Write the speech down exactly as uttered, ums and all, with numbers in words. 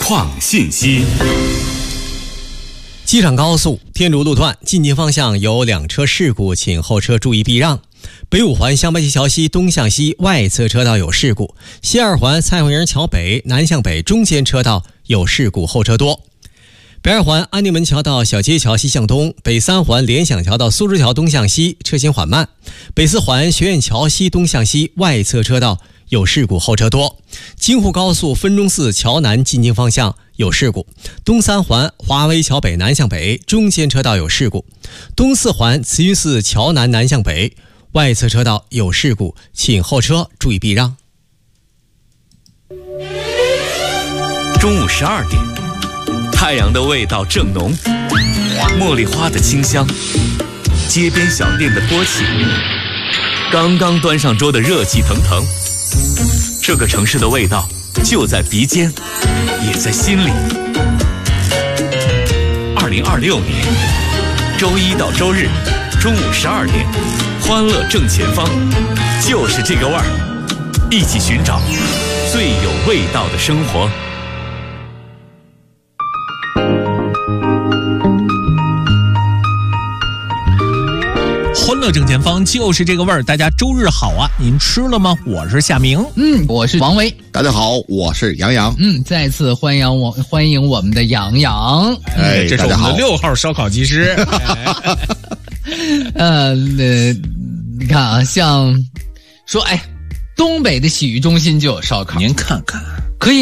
创信息。 机场高速天竺路段进京方向有两车事故，请后车注意避让。北五环香白旗桥西东向西外侧车道有事故，西二环蔡慧营桥北南向北中间车道有事故，后车多。北二环安定门桥到小街桥西向东，北三环联想桥到苏州桥东向西车行缓慢。北四环学院桥西东向西外侧车道有事故，后车多。京沪高速分钟寺桥南进京方向有事故，东三环华威桥北南向北中间车道有事故，东四环慈云寺桥南南向北外侧车道有事故，请后车注意避让。 中午十二点，太阳的味道正浓，茉莉花的清香，街边小店的托起，刚刚端上桌的热气腾腾。这个城市的味道就在鼻尖，也在心里。二零二六年周一到周日中午十二点，欢乐正前方，就是这个味儿，一起寻找最有味道的生活。 欢乐正前方，就是这个味儿。大家周日好啊，您吃了吗？我是夏明， 嗯，我是王维。 大家好，我是杨洋。 嗯，再次欢迎我欢迎我们的杨洋。 哎，这是我们的六号烧烤技师。 呃，呃，你看啊，像说，哎，东北的洗浴中心就有烧烤。 您看看。